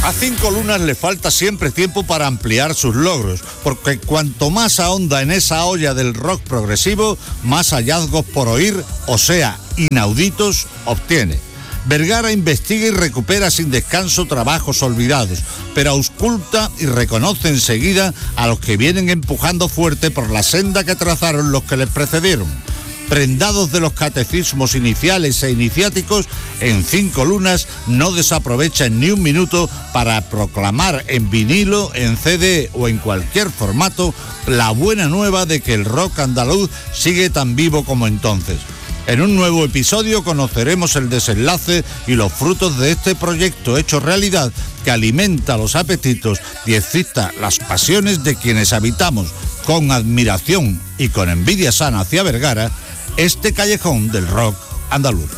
A Cinco Lunas le falta siempre tiempo para ampliar sus logros, porque cuanto más ahonda en esa olla del rock progresivo, más hallazgos por oír, o sea, inauditos, obtiene. Vergara investiga y recupera sin descanso trabajos olvidados, pero ausculta y reconoce enseguida a los que vienen empujando fuerte por la senda que trazaron los que les precedieron. Prendados de los catecismos iniciales e iniciáticos, en Cinco Lunas no desaprovechan ni un minuto para proclamar en vinilo, en CD o en cualquier formato la buena nueva de que el rock andaluz sigue tan vivo como entonces. En un nuevo episodio conoceremos el desenlace y los frutos de este proyecto hecho realidad que alimenta los apetitos y excita las pasiones de quienes habitamos con admiración y con envidia sana hacia Vergara este callejón del rock andaluz.